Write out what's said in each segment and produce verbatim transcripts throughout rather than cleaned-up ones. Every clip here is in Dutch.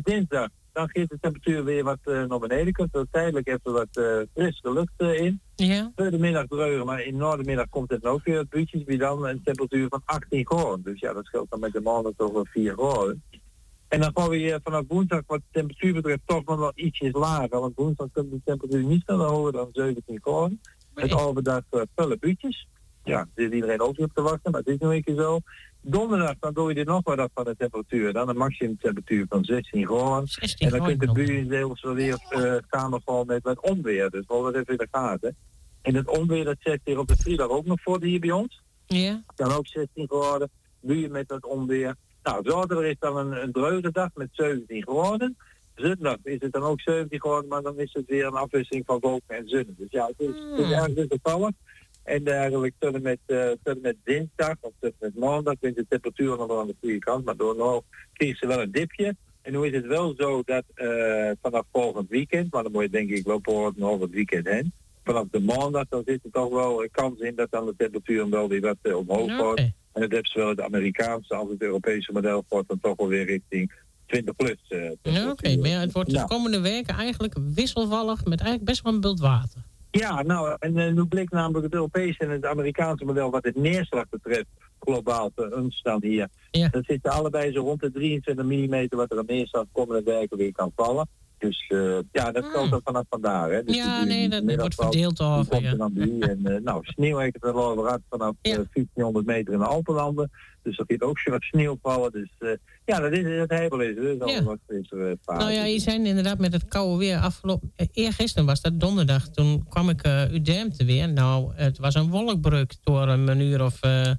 dinsdag, dan gaat de temperatuur weer wat uh, naar beneden. Komt er tijdelijk even wat uh, frisse lucht uh, in. Ja. Voor de middag dreugen, maar in de middag komt het ook weer wat buurtjes. Wie dan een temperatuur van achttien graden. Dus ja, dat scheelt dan met de maanden toch wel vier graden. En dan gaan we uh, vanaf woensdag wat de temperatuur betreft toch nog wel ietsjes lager. Want woensdag komt de temperatuur niet sneller hoger dan zeventien graden. Met overdag uh, volle buurtjes. Ja, daar zit iedereen ook op te wachten, maar het is nog een keer zo. Donderdag, dan doe je er nog wat af van de temperatuur. Dan een maximum temperatuur van zestien graden. En dan kunt de buren deels wel weer uh, samenvallen met wat onweer. Dus hou dat even in de gaten. En het onweer, dat zet hier op de vrijdag ook nog voor hier bij ons. Ja. Dan ook zestien graden. Buien met dat onweer. Nou, zaterdag is dan een, een druige dag met zeventien graden. Zondag is het dan ook zeventien graden, maar dan is het weer een afwisseling van wolken en zon. Dus ja, het is, het is ergens wisselvallig. En eigenlijk tot en met, uh, tot en met dinsdag of tot en met maandag is de temperatuur nog wel aan de goede kant. Maar door nou krijgen ze wel een dipje. En nu is het wel zo dat uh, vanaf volgend weekend, maar dan moet je denk ik wel voor nog het weekend heen. Vanaf de maandag dan zit er toch wel een kans in dat dan de temperatuur wel weer wat uh, omhoog gaat. Okay. En dat hebben zowel het Amerikaanse als het Europese model wordt dan toch wel weer richting twintig plus. Uh, ja, Oké, okay. Maar ja, het wordt de komende weken eigenlijk wisselvallig met eigenlijk best wel een bult water. Ja, nou, en uh, nu blijkt namelijk het Europese en het Amerikaanse model wat het neerslag betreft globaal te ons dan hier. Ja. Dat zitten allebei zo rond de drieëntwintig millimeter wat er aan neerslag komende weken weer kan vallen. Dus uh, ja, dat geldt dan vanaf vandaag. Hè. Dus ja, die, nee, dat, dat wordt verdeeld over. Ja. Dan die. En uh, nou, sneeuw heeft het al gehad vanaf ja. uh, vijftienhonderd meter in de Alpenlanden. Dus er gaat ook zo wat sneeuw vallen. Dus uh, ja, dat is het hebel is. Dus ja. wat is er, uh, nou ja, je zijn inderdaad met het koude weer afgelopen... Eergisteren was dat donderdag. Toen kwam ik uh, Udemte weer. Nou, het was een wolkbreuk door een uur of... Uh,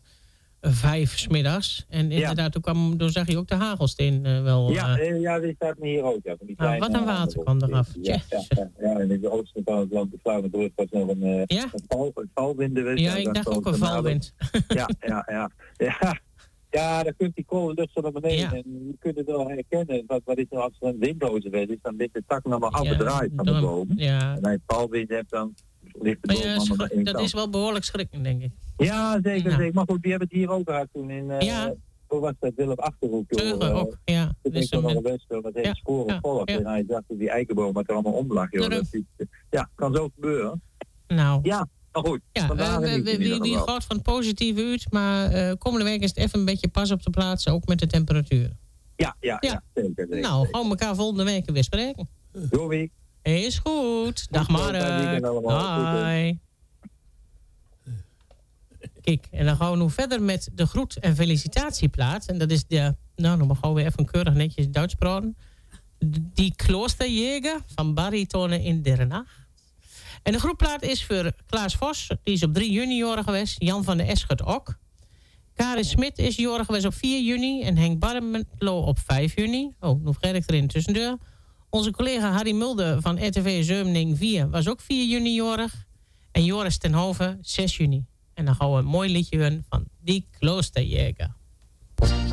Vijf 's middags. En inderdaad, ja. toen, kwam, toen zag je ook de hagelsteen uh, wel... Uh... Ja, ja, die staat hier ook. Ja, die nou, wat een water kwam eraf. Ja, ja, ja, ja, en in de oosten van het land, de Vlaanderen was nog een, uh, ja? een, val, een valwind. Ja, ik dacht ook een valwind. Ja, ja, ja. ja. Ja, dan kunt die kolen lucht zo naar beneden. Ja. En je kunt het wel herkennen. Wat, wat is nou als er een windloze wind is, dan ligt de tak nog maar afgedraaid ja, van de boom. Ja. En als je valwind hebt, dan ligt de boom ja, allemaal naar één dat kant. is wel behoorlijk schrikken, denk ik. Ja, zeker, ja. zeker. Maar goed, die hebben het hier ook gehad toen in... Uh, ja. Hoe was dat? Willem Achterhoek. Teugen ook, ja. Dat is nog wel best wel met hele ja. sporen ja. volk. Ja. En hij dacht dat die eikenboom wat er allemaal om lag. Joh. Dat is, ja, kan zo gebeuren. Nou. Ja, maar goed. Ja, we, we, we, wie gaat van het positieve uit, maar uh, komende week is het even een beetje pas op de plaats, ook met de temperatuur. Ja, ja, ja. ja zeker, zeker. Nou, gewoon elkaar volgende week weer spreken. Doei. Is goed. Dag Mark. Hoi. Kijk, en dan gaan we nu verder met de groet- en felicitatieplaat. En dat is de, nou, dan gaan we weer even keurig netjes Duits praten. Die Kloosterjäger van Baritonen in der Nacht. En de groepplaat is voor Klaas Vos, die is op drie juni jorig geweest. Jan van der Eschert ook. Karin Smit is jorig geweest op vier juni. En Henk Barmelo op vijf juni. Oh, nu vergeet ik erin tussendoor. Onze collega Harry Mulder van R T V Zeumning vier was ook vier juni jorig. En Joris ten Hove zes juni. En dan gaan we een mooi liedje horen van Die Kloosterjäger.